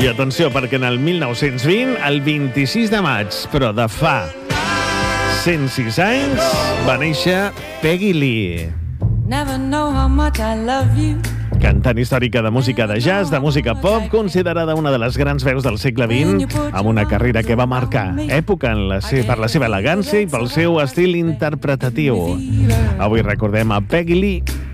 I atenció, perquè en el 1920, el 26 de maig, però de fa 106 anys, va néixer Peggy Lee. Never know how much I love you. Cantant històrica de música de jazz, de música pop, considerada una de les grans veus del segle XX, amb una carrera que va marcar època per la seva elegància i pel seu estil interpretatiu. Avui recordem a Peggy Lee.